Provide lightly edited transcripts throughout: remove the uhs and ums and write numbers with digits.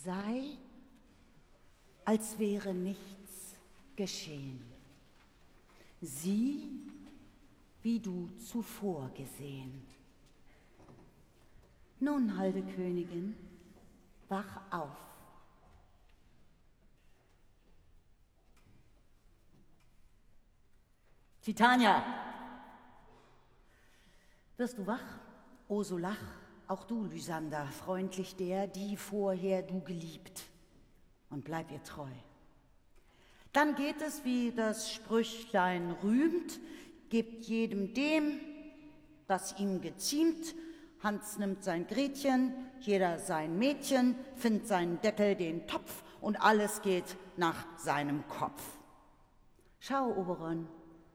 Sei, als wäre nichts geschehen. Sieh, wie du zuvor gesehen. Nun, holde Königin, wach auf. Titania, wirst du wach? O so lach, auch du, Lysander, freundlich der, die vorher du geliebt, und bleib ihr treu. Dann geht es, wie das Sprüchlein rühmt, gebt jedem dem, das ihm geziemt. Hans nimmt sein Gretchen, jeder sein Mädchen, findet seinen Deckel, den Topf, und alles geht nach seinem Kopf. Schau, Oberon,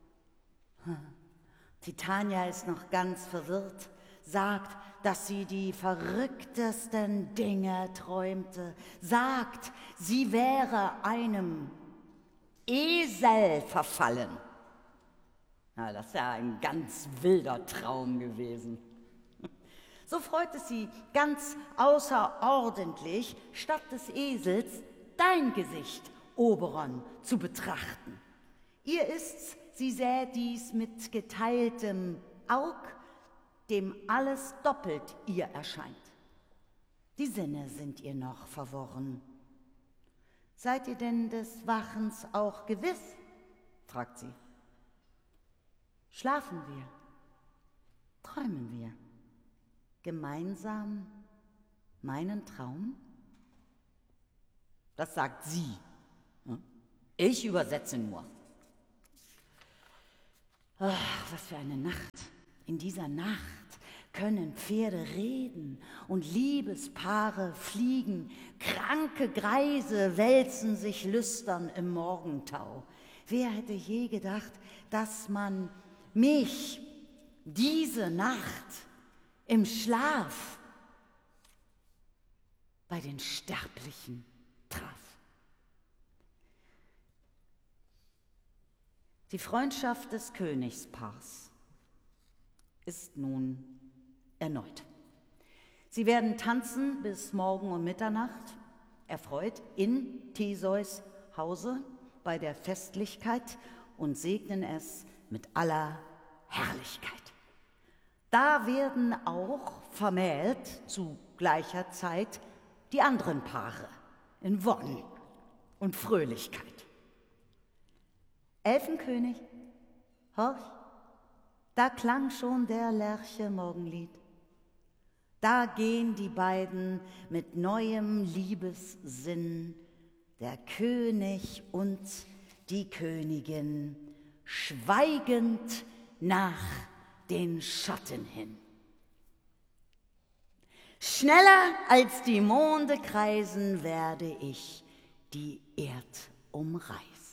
Titania ist noch ganz verwirrt, sagt, dass sie die verrücktesten Dinge träumte, sagt, sie wäre einem Esel verfallen. Na, das ist ja ein ganz wilder Traum gewesen. So freut es sie ganz außerordentlich, statt des Esels dein Gesicht, Oberon, zu betrachten. Ihr ist's, sie sähe dies mit geteiltem Aug, dem alles doppelt ihr erscheint. Die Sinne sind ihr noch verworren. Seid ihr denn des Wachens auch gewiss? Fragt sie. Schlafen wir? Träumen wir? Gemeinsam meinen Traum? Das sagt sie. Ich übersetze nur. Ach, was für eine Nacht. In dieser Nacht können Pferde reden und Liebespaare fliegen. Kranke Greise wälzen sich lüstern im Morgentau. Wer hätte je gedacht, dass man mich diese Nacht im Schlaf bei den Sterblichen traf? Die Freundschaft des Königspaars ist nun erneut. Sie werden tanzen bis morgen um Mitternacht, erfreut in Theseus Hause bei der Festlichkeit, und segnen es mit aller Herrlichkeit. Da werden auch vermählt zu gleicher Zeit die anderen Paare in Wonne und Fröhlichkeit. Elfenkönig, horch, da klang schon der Lerche Morgenlied. Da gehen die beiden mit neuem Liebessinn, der König und die Königin, schweigend nach den Schatten hin. Schneller als die Monde kreisen, werde ich die Erd umreißen.